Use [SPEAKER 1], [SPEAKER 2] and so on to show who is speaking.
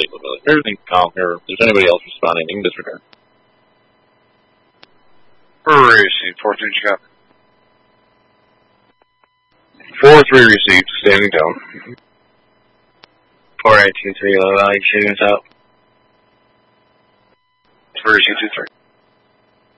[SPEAKER 1] statement with it. Everything's calm here. If there's anybody else responding, you can disregard.
[SPEAKER 2] Received. 4-3, you got?
[SPEAKER 3] 4-3 received, standing down.
[SPEAKER 4] 4-18-3, low value, shooting us out.
[SPEAKER 2] 3, 2-3.